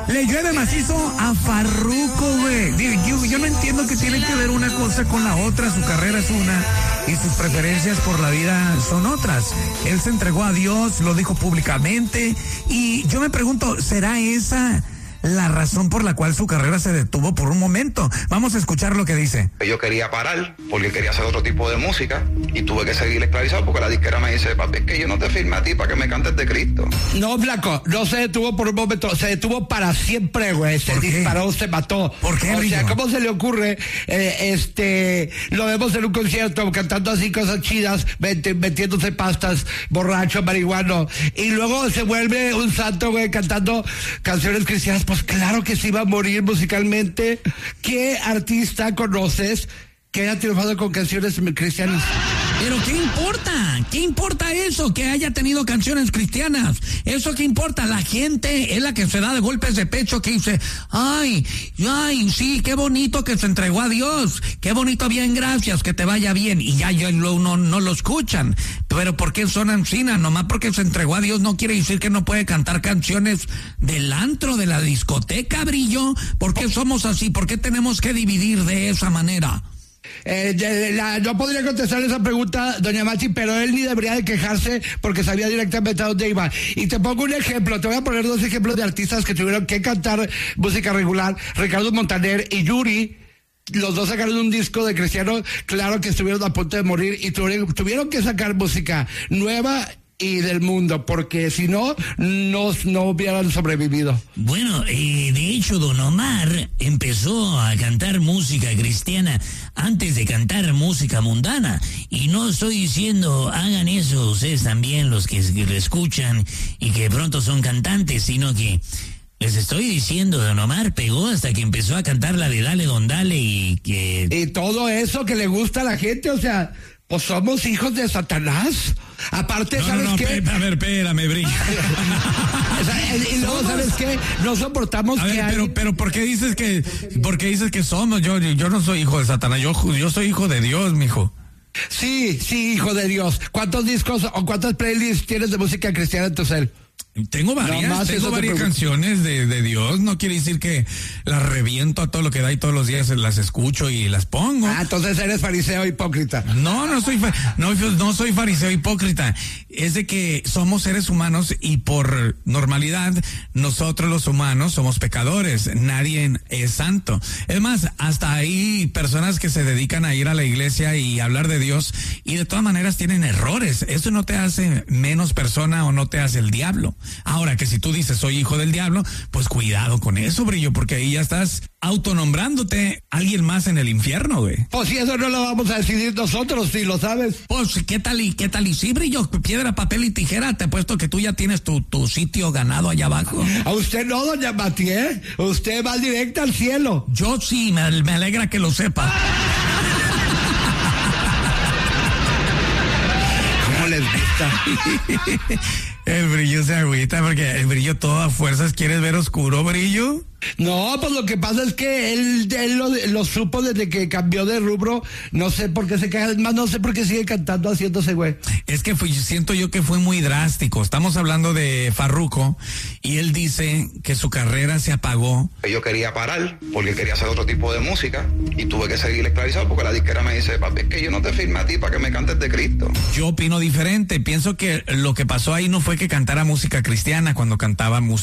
Le llueve macizo a Farruko, güey. Yo no entiendo que tiene que ver una cosa con la otra. Su carrera es una y sus preferencias por la vida son otras. Él se entregó a Dios, lo dijo públicamente. Y yo me pregunto, ¿será esa la razón por la cual su carrera se detuvo por un momento? Vamos a escuchar lo que dice. Yo quería parar porque quería hacer otro tipo de música y tuve que seguir esclavizado porque la disquera me dice, papi, es que yo no te firmé a ti para que me cantes de Cristo. No, flaco, no se detuvo por un momento, se detuvo para siempre, güey. Se disparó, se mató. ¿Por qué, O Brillo? sea, ¿cómo se le ocurre? Lo vemos en un concierto cantando así cosas chidas, metiéndose pastas, borracho, marihuano, y luego se vuelve un santo, güey, cantando canciones cristianas. Pues claro que se iba a morir musicalmente. ¿Qué artista conoces que haya triunfado con canciones cristianas? Pero ¿qué importa? ¿Qué importa eso? Que haya tenido canciones cristianas. ¿Eso qué importa? La gente es la que se da de golpes de pecho, que dice, ay, sí, qué bonito que se entregó a Dios. Qué bonito, bien, gracias, que te vaya bien. Y ya no lo escuchan. Pero ¿por qué son ancinas? Nomás porque se entregó a Dios no quiere decir que no puede cantar canciones del antro, de la discoteca, Brillo. ¿Por qué somos así? ¿Por qué tenemos que dividir de esa manera? No podría contestar esa pregunta, doña Machi, pero él ni debería de quejarse porque sabía directamente a dónde iba. Y te pongo un ejemplo, te voy a poner 2 ejemplos de artistas que tuvieron que cantar música regular. Ricardo Montaner y Yuri, los dos sacaron un disco de cristiano, claro que estuvieron a punto de morir y tuvieron que sacar música nueva y del mundo, porque si no hubieran sobrevivido. Bueno, de hecho, Don Omar empezó a cantar música cristiana antes de cantar música mundana. Y no estoy diciendo hagan eso ustedes también, los que le escuchan y que de pronto son cantantes, sino que les estoy diciendo, Don Omar pegó hasta que empezó a cantar la de Dale Don Dale y todo eso que le gusta a la gente, o sea, pues somos hijos de Satanás. Aparte, ¿sabes qué? A ver, espérame, Brillo. O sea, y luego, ¿sabes qué? No soportamos pero ¿por qué dices que somos? Yo no soy hijo de Satanás, yo soy hijo de Dios, mijo. Sí, hijo de Dios. ¿Cuántos discos o cuántas playlists tienes de música cristiana en tu cel? Tengo varias canciones de Dios. No quiere decir que las reviento a todo lo que da y todos los días las escucho y las pongo. Ah, entonces eres fariseo hipócrita. No soy fariseo hipócrita. Es de que somos seres humanos y por normalidad nosotros los humanos somos pecadores. Nadie es santo. Es más, hasta hay personas que se dedican a ir a la iglesia y hablar de Dios y de todas maneras tienen errores. Eso no te hace menos persona o no te hace el diablo. Ahora que si tú dices soy hijo del diablo, pues cuidado con eso, Brillo, porque ahí ya estás autonombrándote alguien más en el infierno, güey. Pues si eso no lo vamos a decidir nosotros, si lo sabes. Pues qué tal y sí, Brillo, piedra, papel y tijera, te apuesto que tú ya tienes tu sitio ganado allá abajo. A usted no, doña Mati, ¿eh? Usted va directa al cielo. Yo sí, me alegra que lo sepa. ¿Cómo les gusta? El Brillo se agüita porque el Brillo todo a fuerzas. ¿Quieres ver oscuro, Brillo? No, pues lo que pasa es que él lo supo desde que cambió de rubro. No sé por qué se cae, más no sé por qué sigue cantando haciéndose güey. Es que siento yo que fue muy drástico. Estamos hablando de Farruko y él dice que su carrera se apagó. Yo quería parar porque quería hacer otro tipo de música y tuve que seguir esclavizado porque la disquera me dice, papi, es que yo no te firmé a ti para que me cantes de Cristo. Yo opino diferente. Pienso que lo que pasó ahí no fue que cantara música cristiana cuando cantaba música